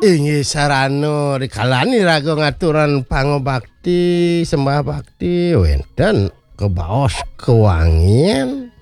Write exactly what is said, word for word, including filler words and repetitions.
Inggih sarana rikalani raga ngaturan pangobakti sembah bakti wenten kebaos kewangian